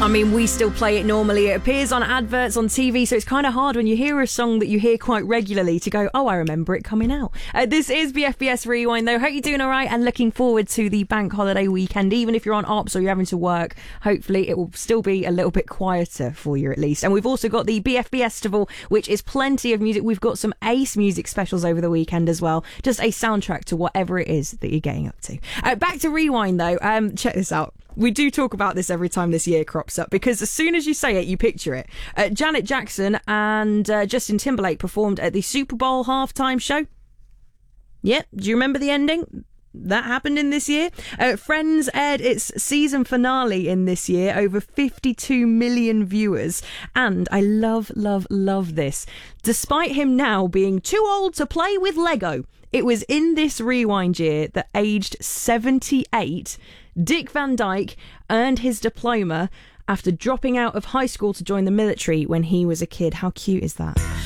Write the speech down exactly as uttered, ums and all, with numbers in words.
I mean, we still play it normally. It appears on adverts on T V, so it's kind of hard when you hear a song that you hear quite regularly to go, oh, I remember it coming out. Uh, this is B F B S Rewind, though. Hope you're doing all right and looking forward to the bank holiday weekend. Even if you're on ops or you're having to work, hopefully it will still be a little bit quieter for you at least. And we've also got the B F B Festival, which is plenty of music. We've got some Ace music specials over the weekend as well. Just a soundtrack to whatever it is that you're getting up to. Uh, back to Rewind, though. Um, check this out. We do talk about this every time this year crops up because as soon as you say it, you picture it. Uh, Janet Jackson and uh, Justin Timberlake performed at the Super Bowl halftime show. Yep, do you remember the ending? That happened in this year. Uh, Friends aired its season finale in this year, over fifty-two million viewers. And I love, love, love this. Despite him now being too old to play with Lego, it was in this Rewind year that aged seventy-eight, Dick Van Dyke earned his diploma after dropping out of high school to join the military when he was a kid. How cute is that?